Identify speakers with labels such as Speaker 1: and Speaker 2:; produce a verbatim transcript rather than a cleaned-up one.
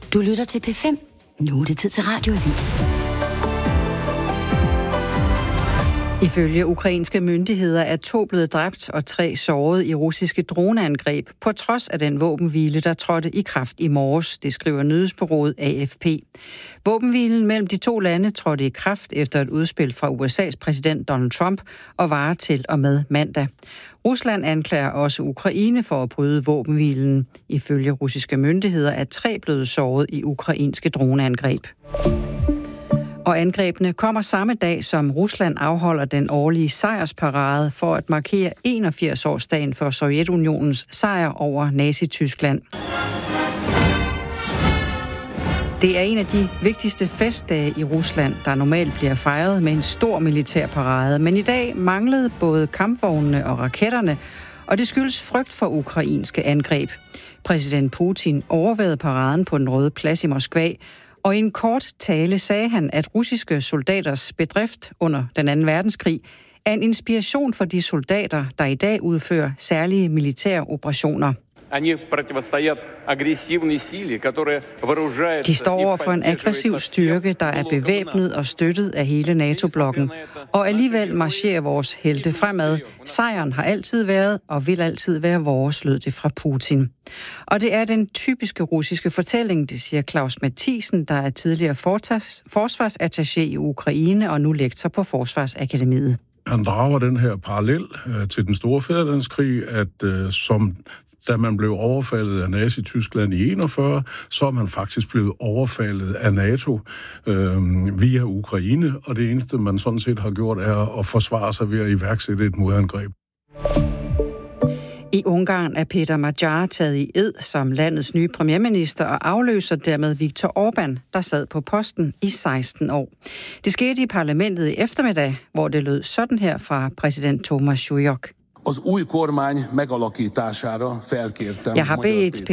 Speaker 1: Du lytter til P fem. Nu er det tid til radioavis.
Speaker 2: Ifølge ukrainske myndigheder er to blevet dræbt og tre såret i russiske droneangreb, på trods af den våbenhvile, der trådte i kraft i morges, det skriver nyhedsbureauet A F P. Våbenhvilen mellem de to lande trådte i kraft efter et udspil fra U S A's præsident Donald Trump og varer til og med mandag. Rusland anklager også Ukraine for at bryde våbenhvilen. Ifølge russiske myndigheder er tre blevet såret i ukrainske droneangreb. Og angrebene kommer samme dag, som Rusland afholder den årlige sejrsparade for at markere enogfirs-årsdagen for Sovjetunionens sejr over Nazi-Tyskland. Det er en af de vigtigste festdage i Rusland, der normalt bliver fejret med en stor militærparade. Men i dag manglede både kampvognene og raketterne, og det skyldes frygt for ukrainske angreb. Præsident Putin overværede paraden på den Røde Plads i Moskva, og i en kort tale sagde han, at russiske soldaters bedrift under den anden verdenskrig er en inspiration for de soldater, der i dag udfører særlige militære operationer. De står over for en aggressiv styrke, der er bevæbnet og støttet af hele NATO-blokken. Og alligevel marcherer vores helte fremad. Sejren har altid været og vil altid være vores, lød det fra Putin. Og det er den typiske russiske fortælling, det siger Claus Mathisen, der er tidligere forsvarsattaché i Ukraine og nu lektor på Forsvarsakademiet.
Speaker 3: Han drager den her parallel øh, til den store fædrelandskrig, at øh, som da man blev overfaldet af Nazi-Tyskland i enogfyrre, så er man faktisk blevet overfaldet af NATO øh, via Ukraine, og det eneste, man sådan set har gjort, er at forsvare sig ved at iværksætte et modangreb.
Speaker 2: I Ungarn er Peter Magyar taget i ed som landets nye premierminister og afløser dermed Viktor Orbán, der sad på posten i seksten år. Det skete i parlamentet i eftermiddag, hvor det lød sådan her fra præsident Thomas Sjulyok. Jeg har bedt